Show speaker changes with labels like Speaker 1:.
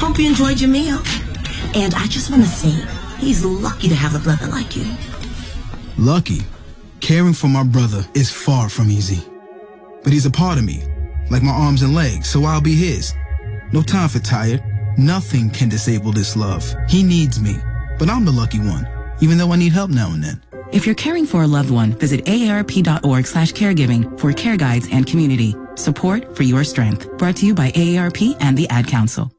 Speaker 1: Hope you enjoyed your meal. And I just want to say, he's lucky to have a brother like you.
Speaker 2: Lucky? Caring for my brother is far from easy. But he's a part of me, like my arms and legs, so I'll be his. No time for tired. Nothing can disable this love. He needs me, but I'm the lucky one, even though I need help now and then.
Speaker 3: If you're caring for a loved one, visit aarp.org/caregiving for care guides and community support for your strength. Brought to you by AARP and the Ad Council.